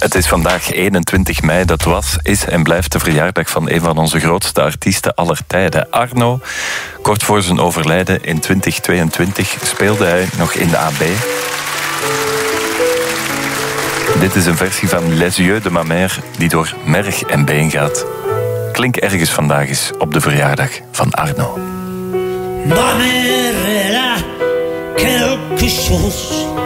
Het is vandaag 21 mei. Dat was, is en blijft de verjaardag van een van onze grootste artiesten aller tijden, Arno. Kort voor zijn overlijden in 2022 speelde hij nog in de AB. Dit is een versie van Les Yeux de ma mère die door merg en been gaat. Klink ergens vandaag eens op de verjaardag van Arno. Ma mère, elle a quelque chose